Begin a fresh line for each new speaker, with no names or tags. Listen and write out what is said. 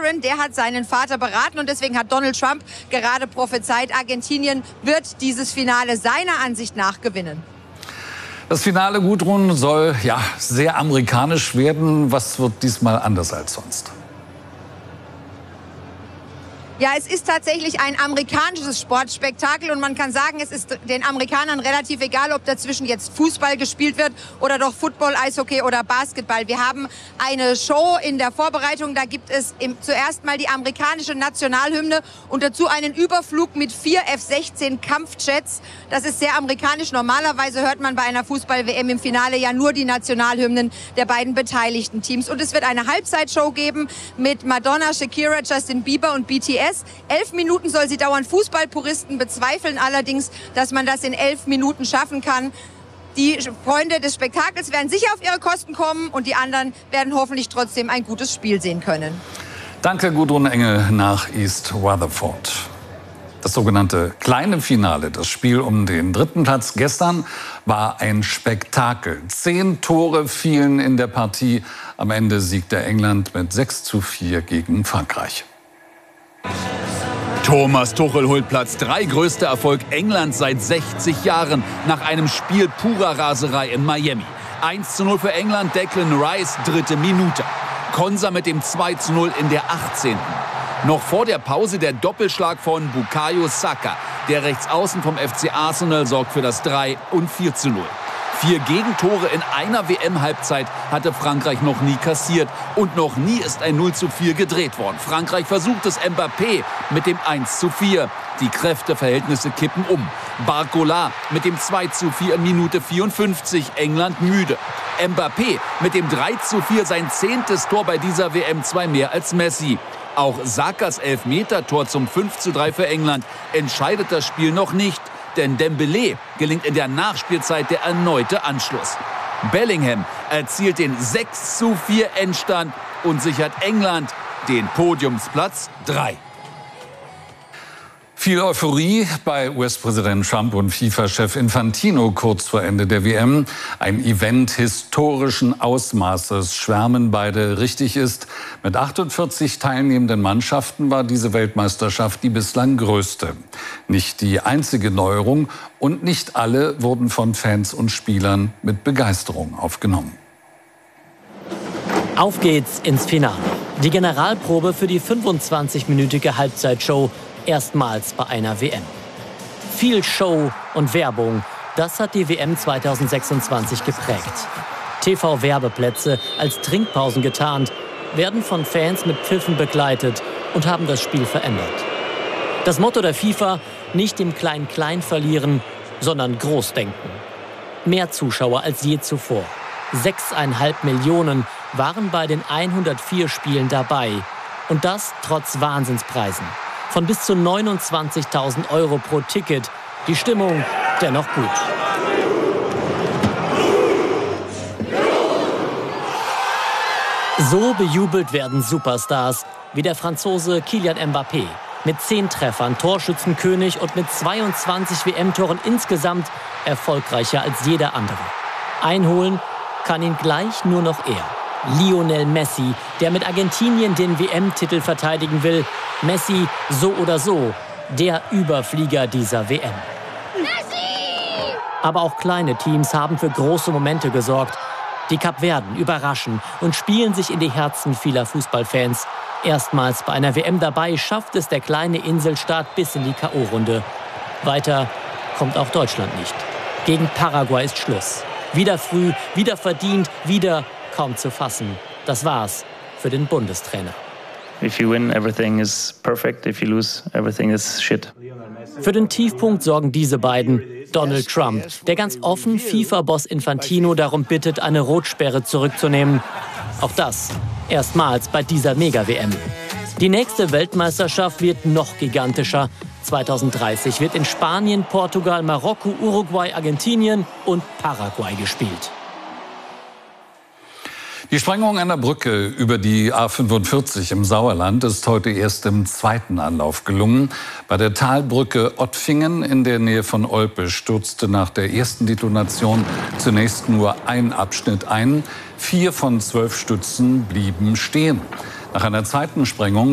Aaron, der hat seinen Vater beraten und deswegen hat Donald Trump gerade prophezeit, Argentinien wird dieses Finale seiner Ansicht nach gewinnen.
Das Finale, Gudrun, soll ja sehr amerikanisch werden. Was wird diesmal anders als sonst?
Ja, es ist tatsächlich ein amerikanisches Sportspektakel und man kann sagen, es ist den Amerikanern relativ egal, ob dazwischen jetzt Fußball gespielt wird oder doch Football, Eishockey oder Basketball. Wir haben eine Show in der Vorbereitung, da gibt es zuerst mal die amerikanische Nationalhymne und dazu einen Überflug mit 4 F-16 Kampfjets. Das ist sehr amerikanisch. Normalerweise hört man bei einer Fußball-WM im Finale ja nur die Nationalhymnen der beiden beteiligten Teams. Und es wird eine Halbzeitshow geben mit Madonna, Shakira, Justin Bieber und BTS. 11 Minuten soll sie dauern. Fußballpuristen bezweifeln allerdings, dass man das in 11 Minuten schaffen kann. Die Freunde des Spektakels werden sicher auf ihre Kosten kommen und die anderen werden hoffentlich trotzdem ein gutes Spiel sehen können.
Danke, Gudrun Engel nach East Rutherford. Das sogenannte kleine Finale, das Spiel um den 3. Platz gestern, war ein Spektakel. 10 Tore fielen in der Partie. Am Ende siegte England mit 6:4 gegen Frankreich.
Thomas Tuchel holt Platz 3, größter Erfolg Englands seit 60 Jahren nach einem Spiel purer Raserei in Miami. 1:0 für England, Declan Rice, 3. Minute. Konsa mit dem 2:0 in der 18. Noch vor der Pause der Doppelschlag von Bukayo Saka. Der Rechtsaußen vom FC Arsenal sorgt für das 3 und 4:0. 4 Gegentore in einer WM-Halbzeit hatte Frankreich noch nie kassiert. Und noch nie ist ein 0:4 gedreht worden. Frankreich versucht es, Mbappé mit dem 1:4. Die Kräfteverhältnisse kippen um. Barcola mit dem 2:4 in Minute 54. England müde. Mbappé mit dem 3:4 sein 10. Tor bei dieser WM, 2 mehr als Messi. Auch Sakas Elfmeter-Tor zum 5:3 für England entscheidet das Spiel noch nicht. Denn Dembélé gelingt in der Nachspielzeit der erneute Anschluss. Bellingham erzielt den 6:4 Endstand und sichert England den Podiumsplatz 3.
Viel Euphorie bei US-Präsident Trump und FIFA-Chef Infantino kurz vor Ende der WM. Ein Event historischen Ausmaßes, schwärmen beide. Richtig ist, mit 48 teilnehmenden Mannschaften war diese Weltmeisterschaft die bislang größte. Nicht die einzige Neuerung und nicht alle wurden von Fans und Spielern mit Begeisterung aufgenommen.
Auf geht's ins Finale. Die Generalprobe für die 25-minütige Halbzeitshow. Erstmals bei einer WM. Viel Show und Werbung, das hat die WM 2026 geprägt. TV-Werbeplätze als Trinkpausen getarnt, werden von Fans mit Pfiffen begleitet und haben das Spiel verändert. Das Motto der FIFA, nicht im Klein-Klein verlieren, sondern groß denken. Mehr Zuschauer als je zuvor. 6,5 Millionen waren bei den 104 Spielen dabei. Und das trotz Wahnsinnspreisen. Von bis zu 29.000 € pro Ticket. Die Stimmung dennoch gut. So bejubelt werden Superstars wie der Franzose Kylian Mbappé. Mit 10 Treffern, Torschützenkönig und mit 22 WM-Toren insgesamt erfolgreicher als jeder andere. Einholen kann ihn gleich nur noch er. Lionel Messi, der mit Argentinien den WM-Titel verteidigen will. Messi, so oder so, der Überflieger dieser WM. Messi! Aber auch kleine Teams haben für große Momente gesorgt. Die Kapverden überraschen und spielen sich in die Herzen vieler Fußballfans. Erstmals bei einer WM dabei schafft es der kleine Inselstaat bis in die K.O.-Runde. Weiter kommt auch Deutschland nicht. Gegen Paraguay ist Schluss. Wieder früh, wieder verdient, wieder kaum zu fassen. Das war's für den Bundestrainer.
If you win, everything is perfect. If you lose, everything is shit.
Für den Tiefpunkt sorgen diese beiden. Donald Trump, der ganz offen FIFA-Boss Infantino darum bittet, eine Rotsperre zurückzunehmen. Auch das erstmals bei dieser Mega-WM. Die nächste Weltmeisterschaft wird noch gigantischer. 2030 wird in Spanien, Portugal, Marokko, Uruguay, Argentinien und Paraguay gespielt.
Die Sprengung einer Brücke über die A45 im Sauerland ist heute erst im 2. Anlauf gelungen. Bei der Talbrücke Ottfingen in der Nähe von Olpe stürzte nach der ersten Detonation zunächst nur ein Abschnitt ein. 4 von 12 Stützen blieben stehen. Nach einer zweiten Sprengung